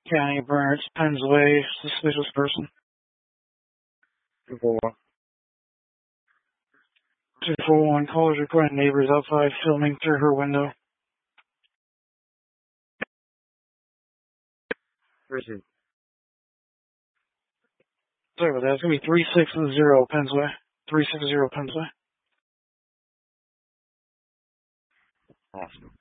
County, Bernards, Penns Way, suspicious person. 241. 241, callers reporting neighbors outside filming through her window. Received. Sorry about that. It's going to be 360 Penns Way. 360 Penns Way. Awesome.